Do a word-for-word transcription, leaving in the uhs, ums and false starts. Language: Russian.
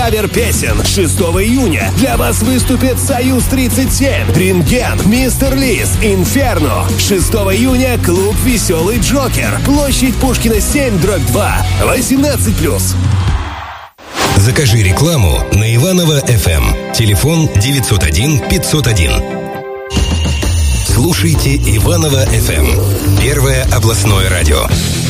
кавер-песен. шестого июня для вас выступит Союз тридцать семь, Рентген, Мистер Лис, Инферно. шестого июня клуб «Веселый Джокер». Площадь Пушкина семь, дробь два. восемнадцать плюс. Закажи рекламу на Иваново эф эм. Телефон девятьсот один пятьсот один. Слушайте Иваново эф эм. Первое областное радио.